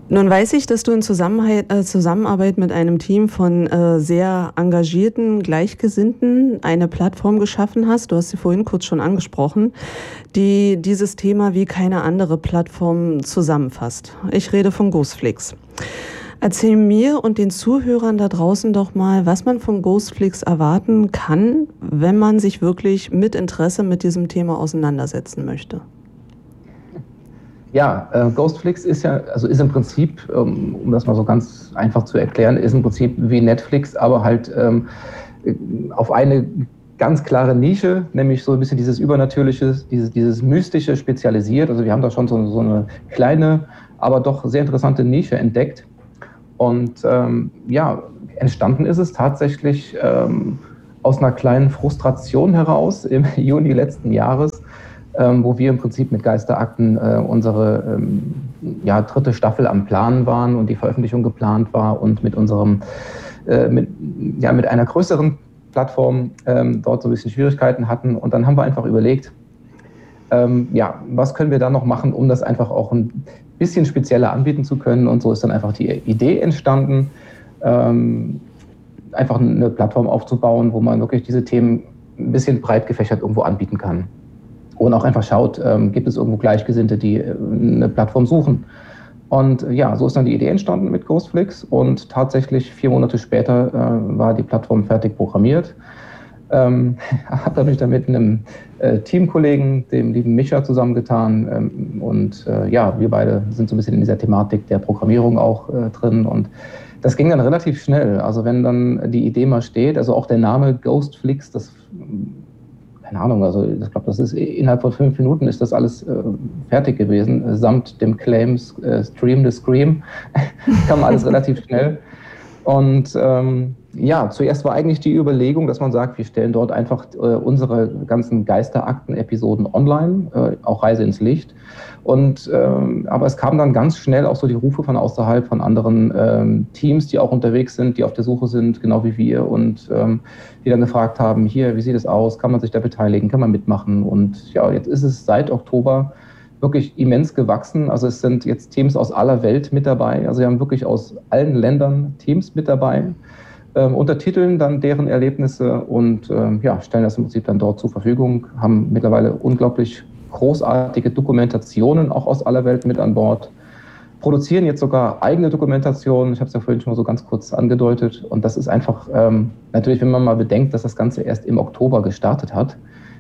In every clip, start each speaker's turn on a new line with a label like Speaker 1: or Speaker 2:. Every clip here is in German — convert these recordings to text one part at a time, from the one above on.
Speaker 1: Nun weiß ich, dass du in Zusammenarbeit mit einem Team von sehr engagierten Gleichgesinnten eine Plattform geschaffen hast. Du hast sie vorhin kurz schon angesprochen, die dieses Thema wie keine andere Plattform zusammenfasst. Ich rede von Ghostflix. Erzähl mir und den Zuhörern da draußen doch mal, was man von Ghostflix erwarten kann, wenn man sich wirklich mit Interesse mit diesem Thema auseinandersetzen möchte.
Speaker 2: Ja, Ghostflix ist im Prinzip, um das mal so ganz einfach zu erklären, ist im Prinzip wie Netflix, aber halt auf eine ganz klare Nische, nämlich so ein bisschen dieses Übernatürliche, dieses Mystische spezialisiert. Also wir haben da schon so eine kleine, aber doch sehr interessante Nische entdeckt. Und entstanden ist es tatsächlich aus einer kleinen Frustration heraus im Juni letzten Jahres, wo wir im Prinzip mit Geisterakten unsere dritte Staffel am Planen waren und die Veröffentlichung geplant war und mit einer größeren Plattform dort so ein bisschen Schwierigkeiten hatten. Und dann haben wir einfach überlegt, was können wir da noch machen, um das einfach auch ein bisschen spezieller anbieten zu können. Und so ist dann einfach die Idee entstanden, einfach eine Plattform aufzubauen, wo man wirklich diese Themen ein bisschen breit gefächert irgendwo anbieten kann. Und auch einfach schaut, gibt es irgendwo Gleichgesinnte, die eine Plattform suchen. Und so ist dann die Idee entstanden mit Ghostflix. Und tatsächlich 4 Monate später war die Plattform fertig programmiert. Habe mich dann mit einem Teamkollegen, dem lieben Micha, zusammengetan. Wir beide sind so ein bisschen in dieser Thematik der Programmierung auch drin. Und das ging dann relativ schnell. Also wenn dann die Idee mal steht, also auch der Name Ghostflix, keine Ahnung, also ich glaube, das ist innerhalb von 5 Minuten ist das alles fertig gewesen, samt dem Claim Stream the Scream, kam alles relativ schnell. Und zuerst war eigentlich die Überlegung, dass man sagt, wir stellen dort einfach unsere ganzen Geisterakten-Episoden online, auch Reise ins Licht. Aber es kamen dann ganz schnell auch so die Rufe von außerhalb, von anderen Teams, die auch unterwegs sind, die auf der Suche sind, genau wie wir, und die dann gefragt haben, hier, wie sieht es aus, kann man sich da beteiligen, kann man mitmachen? Und ja, jetzt ist es seit Oktober wirklich immens gewachsen. Also es sind jetzt Teams aus aller Welt mit dabei. Also wir haben wirklich aus allen Ländern Teams mit dabei, untertiteln dann deren Erlebnisse und stellen das im Prinzip dann dort zur Verfügung, haben mittlerweile unglaublich großartige Dokumentationen auch aus aller Welt mit an Bord, produzieren jetzt sogar eigene Dokumentationen. Ich habe es ja vorhin schon mal so ganz kurz angedeutet. Und das ist einfach, natürlich, wenn man mal bedenkt, dass das Ganze erst im Oktober gestartet hat,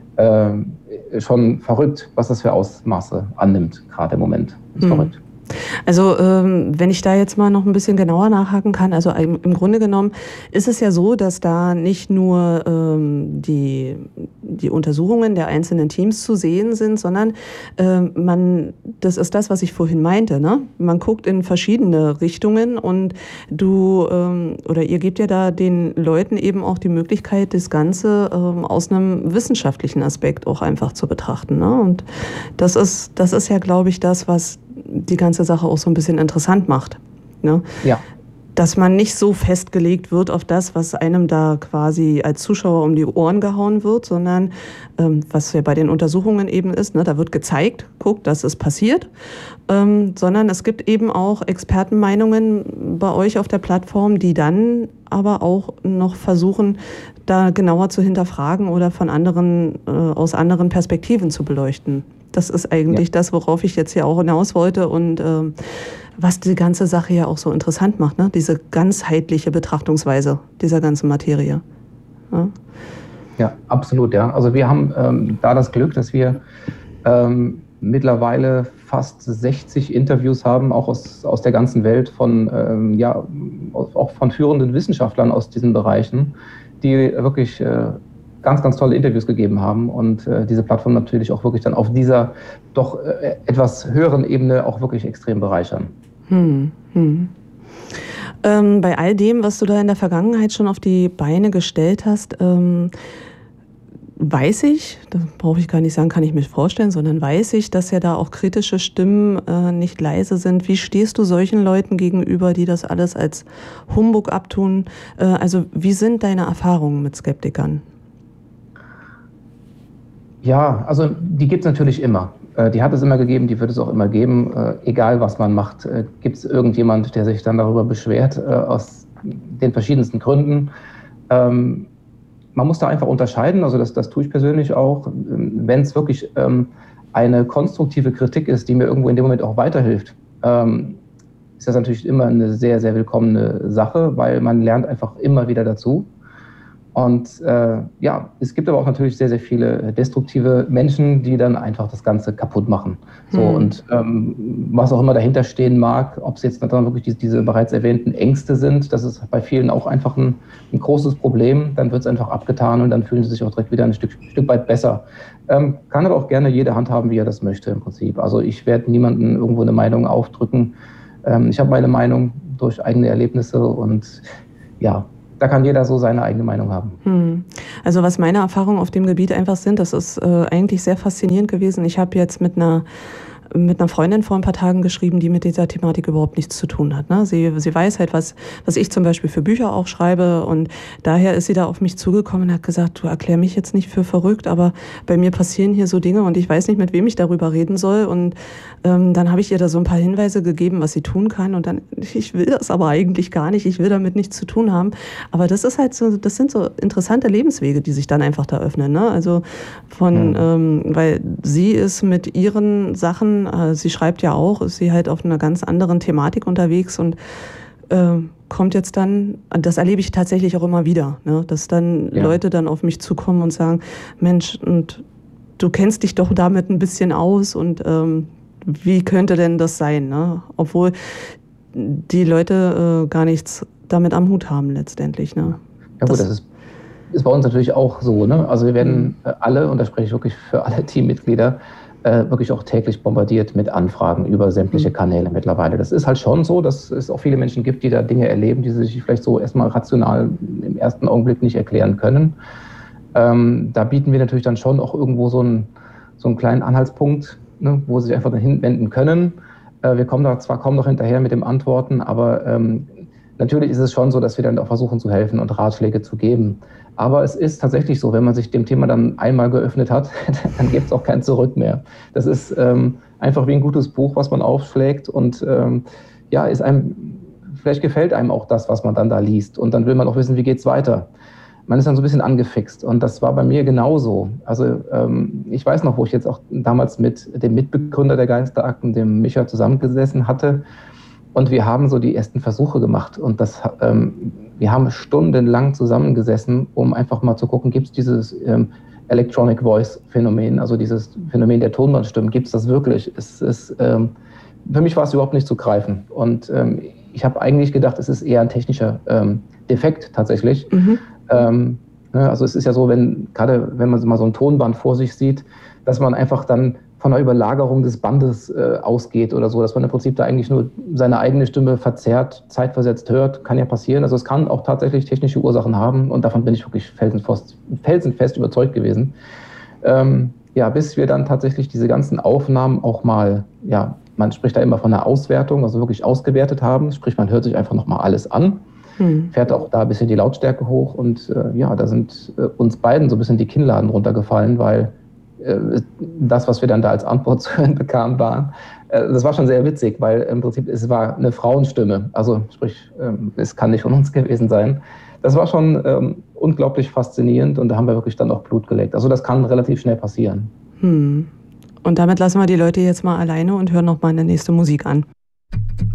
Speaker 2: schon verrückt, was das für Ausmaße annimmt, gerade im Moment. Ist verrückt.
Speaker 1: Also wenn ich da jetzt mal noch ein bisschen genauer nachhaken kann, also im Grunde genommen ist es ja so, dass da nicht nur die Untersuchungen der einzelnen Teams zu sehen sind, sondern das ist das, was ich vorhin meinte, ne? Man guckt in verschiedene Richtungen und ihr gebt ja da den Leuten eben auch die Möglichkeit, das Ganze aus einem wissenschaftlichen Aspekt auch einfach zu betrachten, ne? Und das ist ja, glaube ich, das, was die ganze Sache auch so ein bisschen interessant macht. Ne? Ja. Dass man nicht so festgelegt wird auf das, was einem da quasi als Zuschauer um die Ohren gehauen wird, sondern was ja bei den Untersuchungen eben ist, ne, da wird gezeigt, guckt, das ist passiert, sondern es gibt eben auch Expertenmeinungen bei euch auf der Plattform, die dann aber auch noch versuchen, da genauer zu hinterfragen oder aus anderen Perspektiven zu beleuchten. Das ist eigentlich das, worauf ich jetzt hier auch hinaus wollte und was die ganze Sache ja auch so interessant macht, ne? Diese ganzheitliche Betrachtungsweise dieser ganzen Materie.
Speaker 2: Ja, absolut, ja. Also wir haben da das Glück, dass wir mittlerweile fast 60 Interviews haben, auch aus der ganzen Welt, auch von führenden Wissenschaftlern aus diesen Bereichen, die wirklich ganz, ganz tolle Interviews gegeben haben und diese Plattform natürlich auch wirklich dann auf dieser doch etwas höheren Ebene auch wirklich extrem bereichern.
Speaker 1: Bei all dem, was du da in der Vergangenheit schon auf die Beine gestellt hast, weiß ich, das brauche ich gar nicht sagen, kann ich mir vorstellen, sondern weiß ich, dass ja da auch kritische Stimmen nicht leise sind. Wie stehst du solchen Leuten gegenüber, die das alles als Humbug abtun? Also wie sind deine Erfahrungen mit Skeptikern?
Speaker 2: Ja, also die gibt es natürlich immer. Die hat es immer gegeben, die wird es auch immer geben. Egal, was man macht, gibt es irgendjemand, der sich dann darüber beschwert, aus den verschiedensten Gründen. Man muss da einfach unterscheiden, also das tue ich persönlich auch. Wenn es wirklich eine konstruktive Kritik ist, die mir irgendwo in dem Moment auch weiterhilft, ist das natürlich immer eine sehr, sehr willkommene Sache, weil man lernt einfach immer wieder dazu. Und ja, es gibt aber auch natürlich sehr, sehr viele destruktive Menschen, die dann einfach das Ganze kaputt machen. So, und was auch immer dahinter stehen mag, ob es jetzt dann wirklich diese bereits erwähnten Ängste sind, das ist bei vielen auch einfach ein großes Problem. Dann wird es einfach abgetan und dann fühlen sie sich auch direkt wieder ein Stück weit besser. Kann aber auch gerne jede handhaben, wie er das möchte im Prinzip. Also ich werde niemandem irgendwo eine Meinung aufdrücken. Ich habe meine Meinung durch eigene Erlebnisse und ja, da kann jeder so seine eigene Meinung haben.
Speaker 1: Also was meine Erfahrungen auf dem Gebiet einfach sind, das ist eigentlich sehr faszinierend gewesen. Ich habe jetzt mit einer Freundin vor ein paar Tagen geschrieben, die mit dieser Thematik überhaupt nichts zu tun hat. Ne? Sie weiß halt, was ich zum Beispiel für Bücher auch schreibe, und daher ist sie da auf mich zugekommen und hat gesagt, du erklär mich jetzt nicht für verrückt, aber bei mir passieren hier so Dinge und ich weiß nicht, mit wem ich darüber reden soll, und dann habe ich ihr da so ein paar Hinweise gegeben, was sie tun kann, und dann, ich will das aber eigentlich gar nicht, ich will damit nichts zu tun haben, aber das ist halt so, das sind so interessante Lebenswege, die sich dann einfach da öffnen, ne? Also weil sie ist mit ihren Sachen, sie schreibt ja auch, ist sie halt auf einer ganz anderen Thematik unterwegs und kommt jetzt dann, das erlebe ich tatsächlich auch immer wieder, ne? Dass dann Leute dann auf mich zukommen und sagen, Mensch, und du kennst dich doch damit ein bisschen aus, und wie könnte denn das sein, ne? Obwohl die Leute gar nichts damit am Hut haben letztendlich, ne?
Speaker 2: Ja gut, das ist bei uns natürlich auch so, ne? Also wir werden alle, und da spreche ich wirklich für alle Teammitglieder, wirklich auch täglich bombardiert mit Anfragen über sämtliche Kanäle mittlerweile. Das ist halt schon so, dass es auch viele Menschen gibt, die da Dinge erleben, die sie sich vielleicht so erstmal rational im ersten Augenblick nicht erklären können. Da bieten wir natürlich dann schon auch irgendwo so einen kleinen Anhaltspunkt, ne, wo sie sich einfach dahin wenden können. Wir kommen da zwar kaum noch hinterher mit dem Antworten, aber natürlich ist es schon so, dass wir dann auch versuchen zu helfen und Ratschläge zu geben. Aber es ist tatsächlich so, wenn man sich dem Thema dann einmal geöffnet hat, dann gibt es auch kein Zurück mehr. Das ist einfach wie ein gutes Buch, was man aufschlägt, und ja, vielleicht gefällt einem auch das, was man dann da liest, und dann will man auch wissen, wie geht's weiter. Man ist dann so ein bisschen angefixt, und das war bei mir genauso. Also ich weiß noch, wo ich jetzt auch damals mit dem Mitbegründer der Geisterakten, dem Micha, zusammengesessen hatte. Und wir haben so die ersten Versuche gemacht, und wir haben stundenlang zusammengesessen, um einfach mal zu gucken, gibt es dieses Electronic Voice Phänomen, also dieses Phänomen der Tonbandstimmen, gibt es das wirklich? Für mich war es überhaupt nicht zu greifen, und ich habe eigentlich gedacht, es ist eher ein technischer Defekt tatsächlich. Also es ist ja so, gerade wenn man mal so ein Tonband vor sich sieht, dass man einfach dann von einer Überlagerung des Bandes ausgeht oder so, dass man im Prinzip da eigentlich nur seine eigene Stimme verzerrt, zeitversetzt hört, kann ja passieren. Also es kann auch tatsächlich technische Ursachen haben, und davon bin ich wirklich felsenfest überzeugt gewesen. Bis wir dann tatsächlich diese ganzen Aufnahmen auch mal, man spricht da immer von einer Auswertung, also wirklich ausgewertet haben, sprich man hört sich einfach nochmal alles an, fährt auch da ein bisschen die Lautstärke hoch, und da sind uns beiden so ein bisschen die Kinnladen runtergefallen, weil das, was wir dann da als Antwort zu hören bekamen, das war schon sehr witzig, weil im Prinzip es war eine Frauenstimme, also sprich, es kann nicht von uns gewesen sein. Das war schon unglaublich faszinierend, und da haben wir wirklich dann auch Blut geleckt. Also das kann relativ schnell passieren.
Speaker 1: Und damit lassen wir die Leute jetzt mal alleine und hören noch mal eine nächste Musik an.